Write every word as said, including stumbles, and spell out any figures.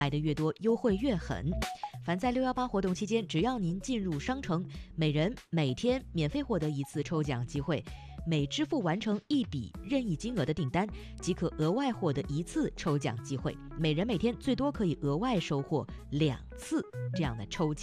买的越多，优惠越狠。凡在六一八活动期间，只要您进入商城，每人每天免费获得一次抽奖机会，每支付完成一笔任意金额的订单，即可额外获得一次抽奖机会，每人每天最多可以额外收获两次这样的抽奖。